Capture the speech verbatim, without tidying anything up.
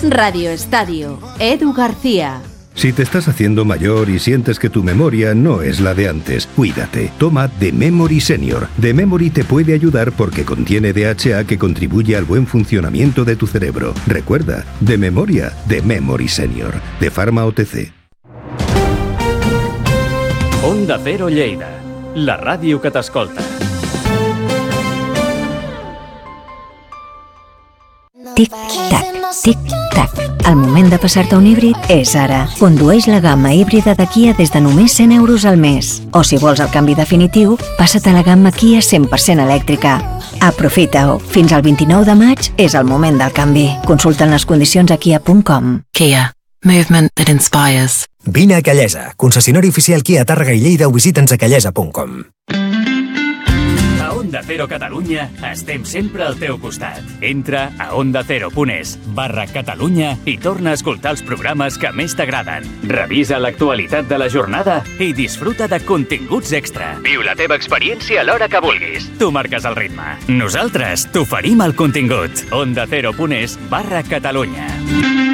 Radio Estadio, Edu García. Si te estás haciendo mayor y sientes que tu memoria no es la de antes, cuídate. Toma The Memory Senior. The Memory te puede ayudar porque contiene D H A que contribuye al buen funcionamiento de tu cerebro. Recuerda, de memoria, The Memory Senior, de Pharma O T C. Onda Cero Lleida, la ràdio que t'escolta. Tic-tac, tic-tac. El moment de passar-te un híbrid és ara. Condueix la gamma híbrida de Kia des de només cent euros al mes. O si vols el canvi definitiu, passa't a la gamma Kia cent per cent elèctrica. Aprofita-ho. Fins al vint-i-nou de maig és el moment del canvi. Consulta les condicions a kia punt com. Kia. Movement that inspires. Vine a Callesa, concessionari oficial Kia Tàrrega i Lleida, o visita'ns a callesa punt com. A Onda Cero Catalunya estem sempre al teu costat. Entra a ondacero.es barra Catalunya i torna a escoltar els programes que més t'agraden. Revisa l'actualitat de la jornada i disfruta de continguts extra. Viu la teva experiència a l'hora que vulguis. Tu marques el ritme. Nosaltres t'oferim el contingut. ondacero.es barra Catalunya.